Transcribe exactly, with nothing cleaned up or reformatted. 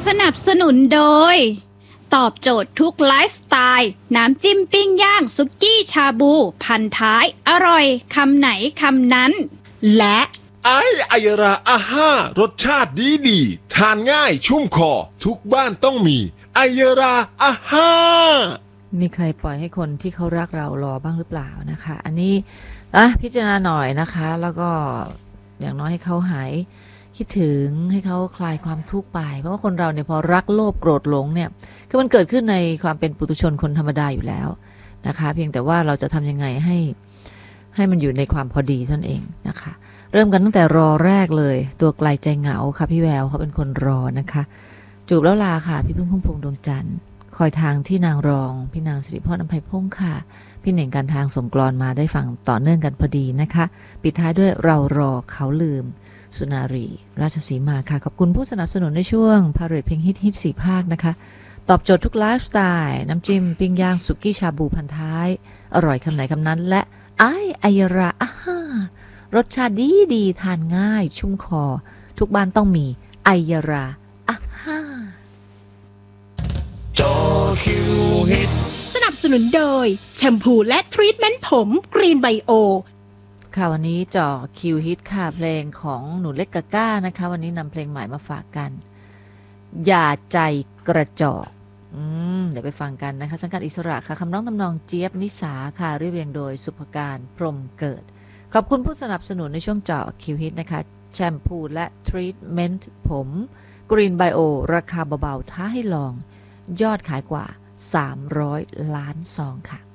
นับสนุนโดยตอบโจทย์ทุกไลฟ์สไตล์น้ำจิ้มปิ้งย่างสุกี้ชาบูพันท้ายอร่อยคำไหนคำนั้นและไอไอราอาห้ารสชาติดีดีทานง่ายชุ่มคอทุกบ้านต้องมีไอราอาห้ามีใครปล่อยให้คนที่เขารักเรารอบ้างหรือเปล่านะคะอันนี้อ่ะพิจารณาหน่อยนะคะแล้วก็อย่างน้อยให้เขาหายคิดถึงให้เขาคลายความทุกข์ไปเพราะว่าคนเราเนี่ยพอรักโลภโกรธหลงเนี่ยคือมันเกิดขึ้นในความเป็นปุถุชนคนธรรมดาอยู่แล้วนะคะเพียงแต่ว่าเราจะทำยังไงให้ให้มันอยู่ในความพอดีท่านเองนะคะเริ่มกันตั้งแต่รอแรกเลยตัวไกลใจเหงาค่ะพี่แววเขาเป็นคนรอนะคะจูบแล้วลาค่ะพี่พึ่งพุ่มพวงดวงจันทร์คอยทางที่นางรองพี่นางสิริพรอำไพพงค์ค่ะพี่เหน่งการทางส่งกลอนมาได้ฟังต่อเนื่องกันพอดีนะคะปิดท้ายด้วยเรารอเขาลืมสุนารีราชสีมาค่ะขอบคุณผู้สนับสนุนในช่วงพาเรดเพลงฮิตฮิตสี่ภาคนะคะตอบโจทย์ทุกไลฟ์สไตล์น้ำจิ้มปิ้งย่างสุกี้ชาบูพันท้ายอร่อยคำไหนคำนั้นและไอไอราอาห้ารสชาติดีดีทานง่ายชุ่มคอทุกบ้านต้องมีไอยราอาห้าจอคิวฮิตสนับสนุนโดยแชมพูและทรีทเมนต์ผมกรีนไบโอค่ะวันนี้เจาะคิวฮิตค่ะเพลงของหนูเล็กกาก้านะคะวันนี้นำเพลงใหม่มาฝากกันอย่าใจกระจอกอืมเดี๋ยวไปฟังกันนะคะสังกัดอิสระค่ะคำร้องทำนองเจี๊ยบนิสาค่ะเรียบเรียงโดยสุภการพรหมเกิดขอบคุณผู้สนับสนุนในช่วงเจาะคิวฮิตนะคะแชมพูและทรีทเมนต์ผมกรีนไบโอราคาเบาๆท้าให้ลองยอดขายกว่าสามร้อยล้านซองค่ะ